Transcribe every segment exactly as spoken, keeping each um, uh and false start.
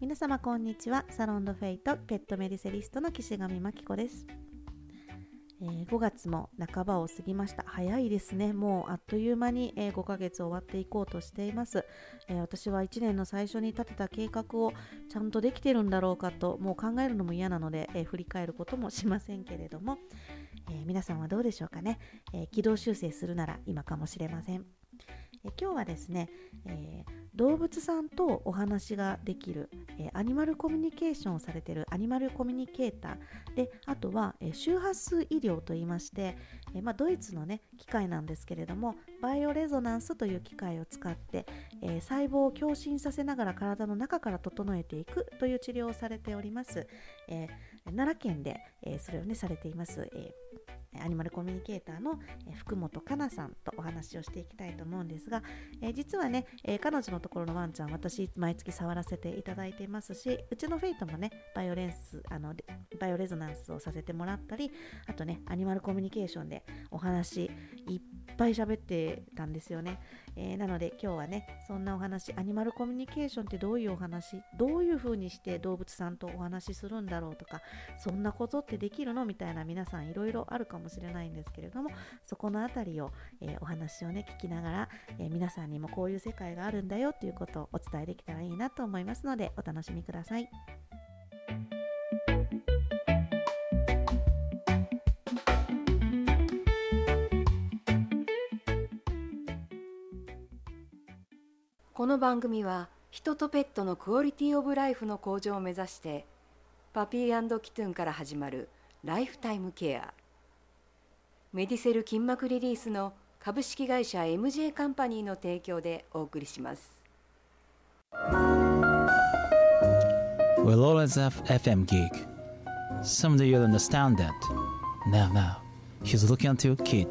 皆様こんにちは。サロンドフェイトペットメディセリストの岸上真紀子です。えー、ごがつも半ばを過ぎました。早いですね。もうあっという間に、えー、ごかげつ終わっていこうとしています。えー、私はいちねんの最初に立てた計画をちゃんとできてるんだろうかともう考えるのも嫌なので、えー、振り返ることもしませんけれども、えー、皆さんはどうでしょうかね。えー、軌道修正するなら今かもしれません。えー、今日はですね、えー動物さんとお話ができる、えーアニマルコミュニケーションをされているアニマルコミュニケーターで、あとは、えー周波数医療といいまして、えーまあ、ドイツの、ね、機械なんですけれども、バイオレゾナンスという機械を使って、えー細胞を共振させながら体の中から整えていくという治療をされております。えー奈良県で、えーそれを、ね、されています、えーアニマルコミュニケーターの福本香奈さんとお話をしていきたいと思うんですが、えー実はね、えー彼女のところのワンちゃん、私毎月触らせていただいていますし、うちのフェイトもね、バイオレンスあのバイオレゾナンスをさせてもらったり、あとね、アニマルコミュニケーションでお話いっぱい喋ってたんですよね。えーなので今日はね、そんなお話、アニマルコミュニケーションってどういうお話、どういう風にして動物さんとお話しするんだろうとか、そんなことってできるのみたいな、皆さんいろいろあるかもしれないんですけれども、そこのあたりを、えーお話をね聞きながら、えー皆さんにもこういう世界があるんだよということをお伝えできたらいいなと思いますので、お楽しみください。 この番組は人とペットのクオリティオブライフの向上を目指してパピー&キトゥンから始まるライフタイムケア、メディセル筋膜リリースの株式会社 エムジェー カンパニーの提供でお送りします。 We'll always have F M gig. Someday you'll understand that. Now, now, he's looking at you, kid.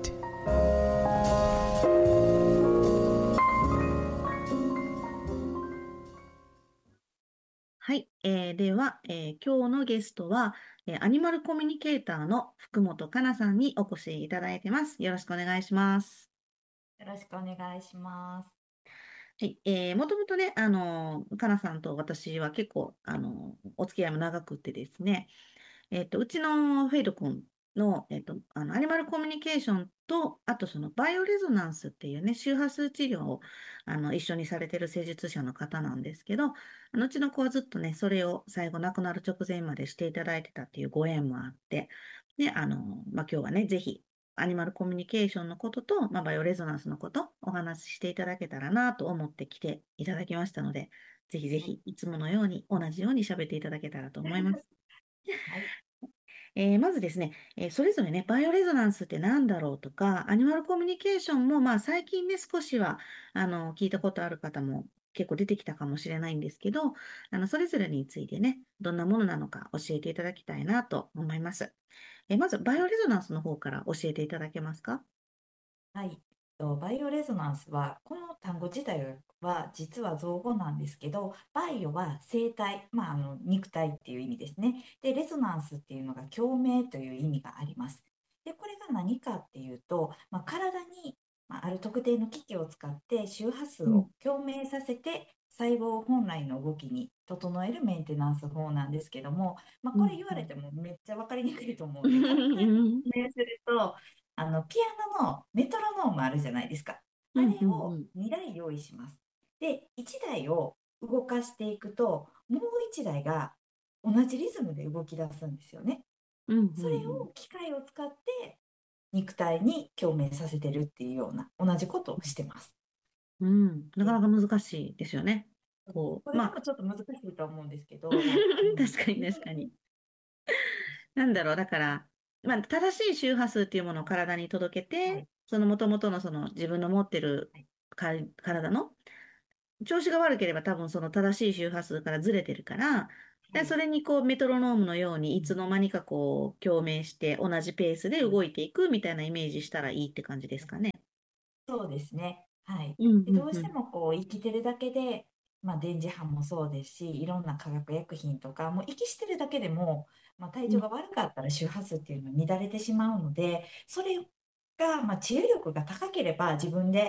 はい、えーでは、えー今日のゲストは、えーアニマルコミュニケーターの福本香奈さんにお越しいただいてます。よろしくお願いします。 よろしくお願いします。 はい、えー、もともとね、あの、かなさんと私は結構、あの、お付き合いも長くってですね、えっと、うちのフェイド君の、えっと、あの、アニマルコミュニケーションと、あとそのバイオレゾナンスっていうね、周波数治療を、あの、一緒にされてる施術者の方なんですけど、あの、うちの子はずっとね、それを最後亡くなる直前までしていただいてたっていうご縁もあって、で、あの、まあ、今日はね、ぜひ、アニマルコミュニケーションのことと、まあ、バイオレゾナンスのこと、お話ししていただけたらなと思って来ていただきましたので、ぜひぜひ、いつものように、同じように喋っていただけたらと思います。 はい、 えーまずですね、えーそれぞれね、バイオレゾナンスって何だろうとか、アニマルコミュニケーションも、まあ、最近ね、少しは、あの、聞いたことある方も結構出てきたかもしれないんですけど、あの、それぞれについてね、どんなものなのか教えていただきたいなと思います。えーまず、バイオレゾナンスの方から教えていただけますか？ はい。とバイオレゾナンスは、この単語自体は実は造語なんですけど、バイオは生体、まあ、あの肉体っていう意味ですね。で、レゾナンスっていうのが共鳴という意味があります。で、これが何かっていうと、まあ、体に、まあ、ある特定の機器を使って周波数うん。 を共鳴させて、細胞本来の動きに整えるメンテナンス法なんですけども、まあ、 うん。 これ言われてもめっちゃ分かりにくいと思ううんで、簡単にん。 説明すると、あのピアノのメトロノームあるじゃないですか。あれうん。うん。うをん。 にだい用意します。で、いちだいを動かしていくと、もういちだいが同じリズムで動き出すんですよね。 うん。うん。 それを機械を使って肉体に共鳴させてるっていうような同じことをしてます。 うん。なかで、 なか難しいですよね。こう、 これでまもちょっと難しいと思うんですけあ、 ど、あの確かに確かに。なんだろう、だから、まあ、正しい周波数っていうものを体に届けて、 はい、 その元々のその自分の持ってるはい、 か体の調子が悪ければ多分その正しい周波数からずれてるから、で、 はい、 それにこうメトロノームのようにいつの間にかこう共鳴して同じペースで動いていくみたいなイメージしたらいいって感じですかね。 そうですね。はい。 うん、 で、 うん、うん。 どうしてもこう生きてるだけで、まあ、電磁波もそうですし、いろんな化学薬品とか、もう息してるだけでも、まあ、体うん、 調が悪かったら周波数っていうのは乱れてしまうので、それが、まあ、治癒力が高ければ自分で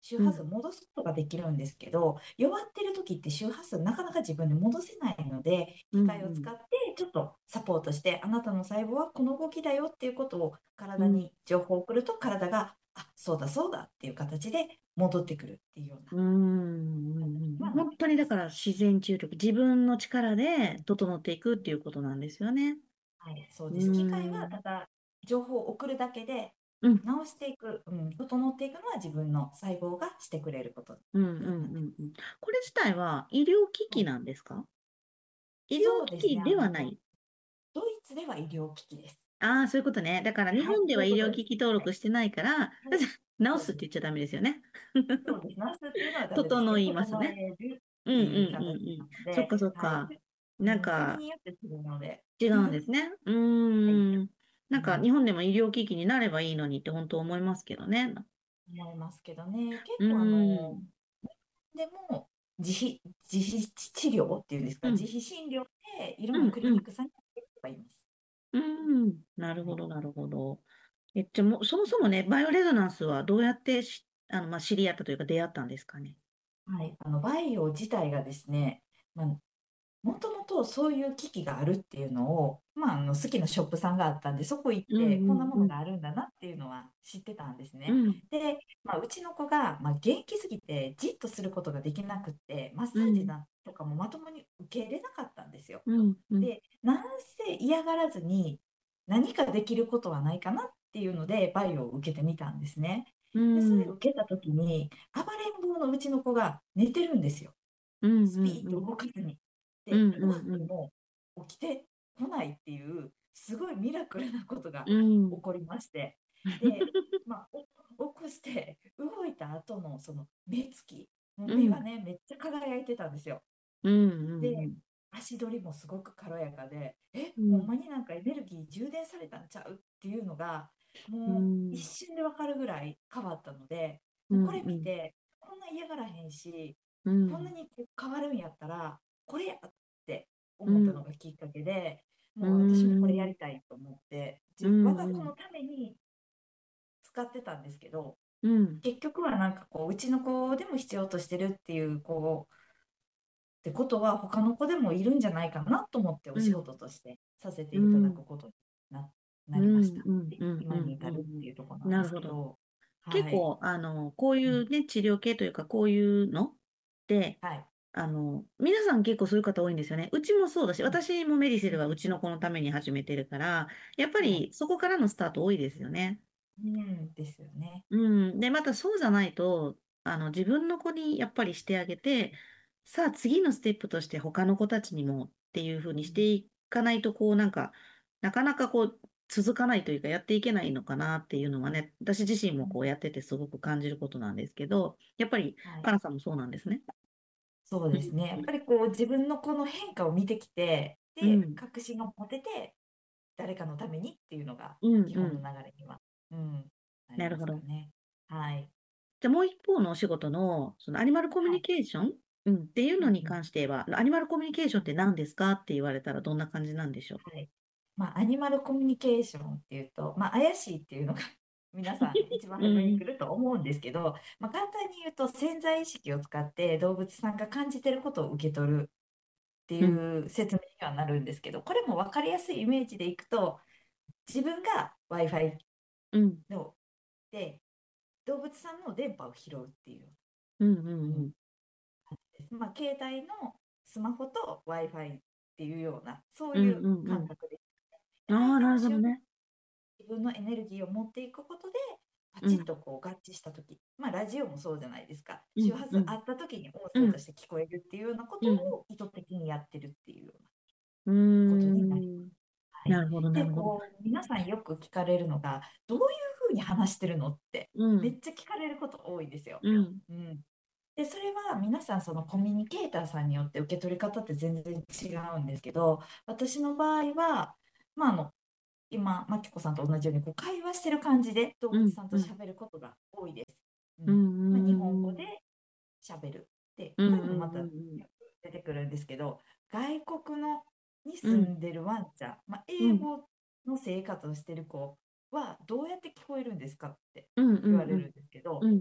周うん波数戻すことができるんですけど、弱ってる時って周波数なかなか自分で戻せないので、 うん機械を使ってちょっとサポートして、あなたの細胞はこの動きだよっていうことをうん体に情報を送ると、体が、あ、そうだそうだっていう形で戻ってくるっていうようなうんうんうん形にはな本当にだから自然治癒力、自分の力で整っていくっていうことなんですよね。 はい、そううです。機械はんただ情報を送るだけで、 うん直していく、うん、整っていくのは自分の細胞がしてくれることうんうんうになってます。 んうん。これ自体は医療機器はい、 なんですか？医療一応ですね、 機器あの、 ではない。 ドイツでは医療機器です。 ああ、そういうことね。だから日はい、 本では医そういうことです。 療機器登はい、 録してないから、 はい、 治そうです。 すって言っちゃダメですよね。 そうです。ナスっていうのはダメですね。 整いますね。 整えるうんうんっていう形うんうん。 なので、 そっかそっはい。 か。 うん、国なんかによってするので、 違うんですね。うはい、 ーん。なんかうん、 日本でも医療機器になればいいのにって本当思いますけどね。 思いますけどね。結う構あーの、 ん。 でも、自費、自費治療っていうんですか、自うん。 費診療でいろんなクリうんうん。 ニックさんに行ってる人がいます。 うーん。なるはい。 ほど、なるほど。え、じゃあもう、そもそもね、バイオレゾナンスはどうやってし、あの、まあ、知り合ったというか出会ったんですかね。 はい、あのバイオ自体がですね、まあ、もともとそういう機器があるっていうのを、まあ、あの好きなショップさんがあったんで、そこ行っうんてこんなものうんがあるんだなっていうのは知ってたんですね。 うん。 で、まあ、うちの子が、まあ、元気すぎてじっとすることができなくって、マッサうん。 ージなとかもまともに受け入れなかったんですよ。 うん。うん。 で、なんせ嫌がらずに何かできることはないかなっていうので、バイオを受けてみたんですね。 うで、それん。 を受けた時に、暴れん坊のうちの子が寝てるんですよ。 うん。 スピーッとうん。 動かずに。で、 うん。 終わっうん。 ても起きてこないっていう、すごいミラクルなことがうん。 起こりまして。で、まあ、お起こして動いた後のその目つき、もううん。 目がね、めっちゃ輝いてたんですよ。 うん。 で、足取りもすごく軽やかで、え、 うん。 ほんまになんかエネルギー充電されたんちゃうっていうのが、 うもう一ん。 瞬でわかるぐらい変わったので、 うん。 もうこれうん。 見て、こんな嫌がらへんし、 うん。 こんなにこう変わるんやったら、これやってうん。 思ったのがきっかけで、 うもう私もこれやん。 りたいと思って、 うじ我が子ん。 のために使ってたんですけど、 うん。 結局はなんかこう、うちの子でも必要としてるっていう、こう、ってことは他の子でもいるんじゃないかなと思ってお仕うん。 事としてさせていただうん。 くことにな、 うん。 なりました。 うん。 で、 うん。うん。 今に至るってうん。 いうところなんですなるほど。 けど、はい。 結構、あの、こういうん、 うね、治療系というか、こういうのって、 はい。 あの、皆さん結構そういう方多いんですよね。うちもそうだし、 うん、 私もメディセうん、 ルはうちの子のために始めてるから、やっぱはい。 りそこからのスタート多いですよね。 うんですよね。 うん。で、またそうじゃないと、あの、自分の子にやっぱりしてあげて、さあ次のステップとして他の子たちにもっていう風にしてうん、 いかないと、こうなんか、なかなかこう、続かないというか、やっていけないのかなっていうのはね、私自身もこうやっててすごく感じることなんですけど、やっぱり、 はい。 パナさんもそうなんですね。 そううん。 ですね。やっぱりこう自分のこの変化を見てきて、で、 うん。 確信を持てて、誰かのためにっていうのがうん。 基本のうん。 流れには、うん、なりまなるほど。 すかね。はい。 じゃあもう一方のお仕事の、そのアニマルコミュニはい。 ケーション、うん、っていうのにうんうん、 関しては、アニマルコミュニケーションって何ですかって言われたらどんな感じなんでしょはい。まあ、アニマルコミュニケーションっていうと、まあ、怪しいっていうのが皆さん一番う。う初めにん。 来ると思うんですけど、まあ、簡単に言うと潜在意識を使って動物さんが感じてることを受け取るっていうん。 う説明にはなるんですけど、これも分かりやすいイメージでいくと、自分が Wi-Fi うん。 ので動物さんの電波を拾うっていう、 うん。ううん、 ん。 感じです。まあ、携帯のスマホと Wi-Fi っていうようなそううん。 いううん。うん。 感覚です。でああ、 相手の周なるほどね。 自分のエネルギーを持っていくことで、パうん。 チッとこう合致したとき、まあ、ラジオもそうじゃないですか。 うん。 周波数うん。 合ったときに音うん。 声として聞こえるっていうようなことうん。 を意図的にやってるっていうようなうーことになります。 ん。 はい。 なるほど、なで、 るほど。 こう、皆さんよく聞かれるのが、どういうふうに話してるのって、 うん。 めっちゃ聞かれること多いんですよ。 うん。 うん。で、それは皆さんそのコミュニケーターさんによって受け取り方って全然違うんですけど、私の場合は、まあ、あの、今、マキコさんと同じようにこう会話してる感じで動うん。 物さんとうん。 喋ることが多いです。ううん。まあ、日本語ん。 で喋る。で、 うん。 これもまたようん。 く出てくるんですけど、外国のにうん。 住んでるワンちゃん、まあ、 うん。 英語の生活をしてる子はどうやって聞こえるんですかってうん。 言われうん。 るんですけど、 うん。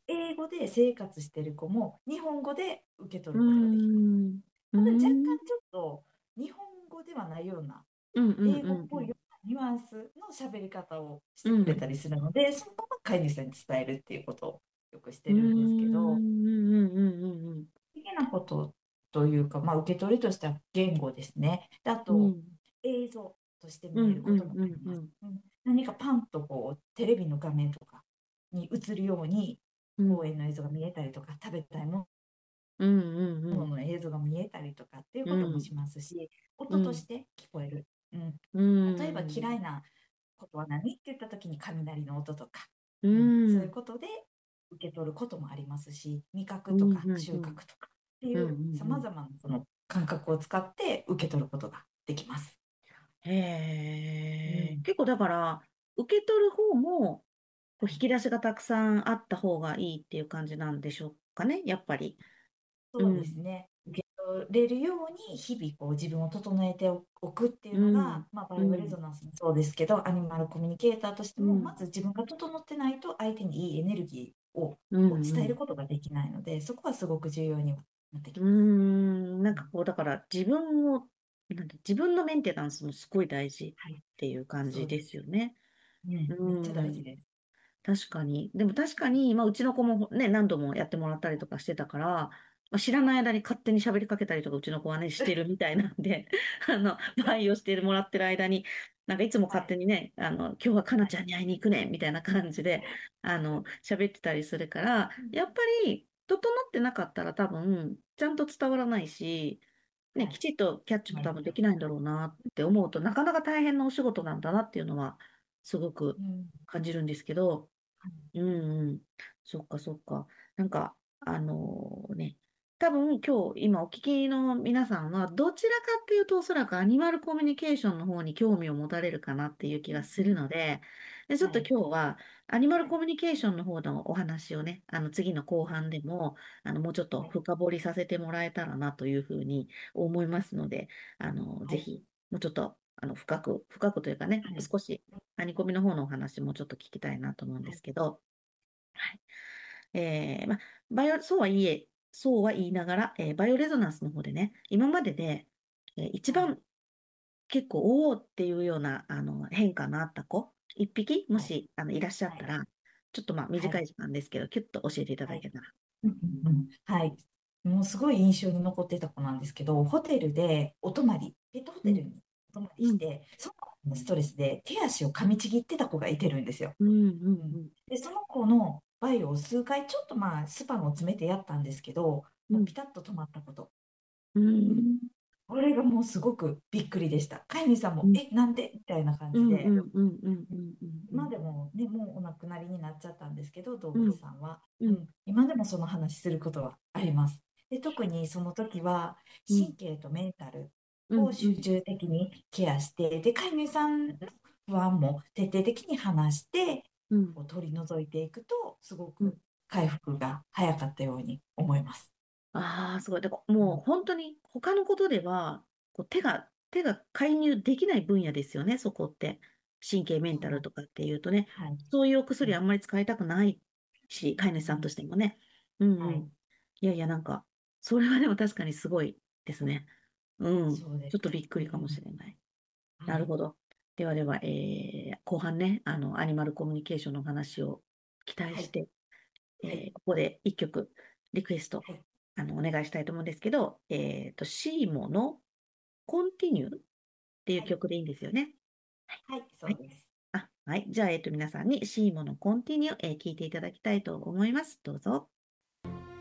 英語で生活してる子も日本語で受け取うることができます。 ん。うただ若干ん。 ちょっと日本語ではないようなうんうん英語っうんうん。 ぽいようなニュアンスの喋り方をしうんてくれたりするので、そのまま飼い主さんに伝えるっていうことをよくしてうんるんですけど、 うんうんうん好きなことというか、まあ、受け取りとしては言語ですね。であと、 うん映像としてうんうんう見えることもあります。 んうん何かパンとこうテレビの画面とかに映るようにうん公園の映像が見えたりとか、食べたいもうんうんうんのの映像が見えたりとかっていううんうんこともしますし、 うん音として聞こえる。うん、 う例えばん嫌いなことは何って言った時に雷の音とか、 ううん、そういうんことで受け取ることもありますし、味覚とうんか収穫うんとかっていうんううさまんざまなその感覚を使って受け取ることができます。うへえ、 ん、 結構だから、受け取る方も、こう引き出しがたくさんあった方がいいっていう感じなんでしょうかね、やっぱり。うそうですん、 ね。受け取れるように日々こう自分を整えておくっていうのうん、 が、まあ、バイオレうん、 ゾナンスもそうですけど、アニマルコミュニケーターとしても、まうん、 ず自分が整ってないと相手にいいエネルギーをうん、 こう伝えるうん。 ことができないので、そこはすごく重要にはなってうーきます。 ん、なんうんかこう、だから自分を、なんだ、自分のメンテナンスもすごい大事っはい、 ていう感じでそうです。 すよね。 ね、 うめっちゃ大ん。 事です。 確かに。でも確かに、まあ、うちの子もね、何度もやってもらったりとかしてたから、まあ、知らない間に勝手に喋りかけたりとか、うちの子はね、してるみたいなんで、あの、バイをしてもらってる間に、なんかいつもはい、 勝手にね、あの、今日はかなはい、 ちゃんに会いに行くね、みたいな感じで、あの、喋ってたりするから、 うんやっぱり、整ってなかったら多分、ちゃんと伝わらないし、ね、 はい、 きちっとキャッチもなるほど。 多分できないんだろうなって思うと、なかなか大変なお仕事なんだなっていうのは、すごくうん、 感じるんですけど、 はいうんうん。そっかそっか。なんか、あのね、多分今日今お聞きの皆さんは、どちらかっていうとおそらくアニマルコミュニケーションの方に興味を持たれるかなっていう気がするので、で、ちょっとはい、 今日はアニマルコミュニケーションの方のお話をね、あの次の後半でも、あのもうちょっとはい、 深掘りさせてもらえたらなというふうに思いますので、あの、 はい、 ぜひ、もうちょっと、あの、深く、深くというかね、 はい、 少しアニコミの方のお話もちょっと聞きたいなと思うんではい、 すけど、はい。えーまあ、バイオ、そうはいえ、そうは言いながら、えーバイオレゾナンスの方でね、今までで、えー一はい、 番結構、おおっていうようなあの変化のあった子、一匹、もはい、 しあのいらっしゃはい、 ったら、ちょっとまあはい、 短い時間ですけど、キュッと教えていただはい。 けたら。 うんうんうんはい。もうすごい印象に残ってた子なんですけど、ホテルでお泊まり、ペットホうん、 テルにお泊まりうん、 して、その子のストレスで手足を噛みちぎってた子がいてるんですよ。 うん、ううん、 ん、 で、その子のバイオを数回、ちょっとまあ、スパンを詰めてやったんですけど、 うん、 もうピタッと止まったこと。 うん、ううん、 ん、 これがもうすごくびっくりでした。飼い主さんも、 うん、 え、なんでみたいな感うん、うじで、 ん、うん、うん、うん、 今でもね、もうお亡くなりになっちゃったんですけど、動うん、 物さんは。 うん、 うん、今でもその話することはあります。で、特にその時は、 うん、 神経とメンタルうん、うん、 を集中的にケアして、で、飼い主さんの不安も徹底的に話して、 うん、 こう取り除いていくと、すごうん。 く回復が早かったように思います。 ああ、すごい。だからもううん、 本当に他のことでは、こう手が、手が介入できない分野ですよね、そこって。神経メンそうなんです。 タルとかっていうとね、 はい。 そういうおうん、 薬あんまり使いたくないし、 うん、 飼い主さんとうんしてもね。うんはい。 うん。いやいや、なんか、それはでも確かにすごいですね。うん。 そうです。 ちょっとびっくりかもうん、 しれない。 はい。 なるほど。ではでは、えー後半ね、あの、アニマルコミュニケーションの話を期待はい。 して、えはい。 ーここで一曲リクエスト、 はい。 あの、お願いしたいと思うんですけど、えっと、シーモのコンティニューっていうはい。 曲でいいんですよね。 はい。そはい。 うです。 あ、はい。じゃあ、えっと、皆さんにシーモのコンティニュー、えー聞いていただきたいと思います。どうぞ。